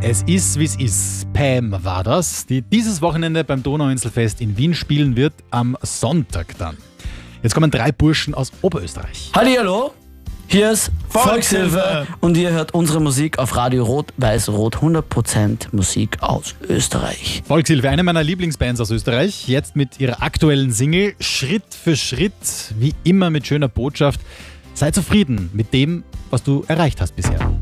Es ist, wie es ist. Pam war das, die dieses Wochenende beim Donauinselfest in Wien spielen wird, am Sonntag dann. Jetzt kommen 3 Burschen aus Oberösterreich. Hallihallo, hier ist Volkshilfe und ihr hört unsere Musik auf Radio Rot-Weiß-Rot, 100% Musik aus Österreich. Volkshilfe, eine meiner Lieblingsbands aus Österreich, jetzt mit ihrer aktuellen Single Schritt für Schritt, wie immer mit schöner Botschaft. Sei zufrieden mit dem, was du erreicht hast bisher.